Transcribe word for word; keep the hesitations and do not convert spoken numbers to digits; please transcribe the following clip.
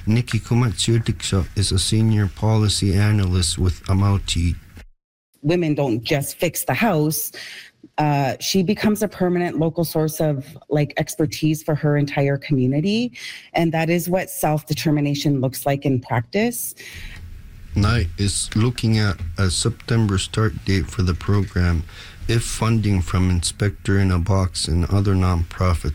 Nikki Kumatsiutiksa is a senior policy analyst with Amauti. Women don't just fix the house. Uh, she becomes a permanent local source of like expertise for her entire community. And that is what self-determination looks like in practice. Knight is looking at a September start date for the program if funding from Inspector in a Box and other nonprofits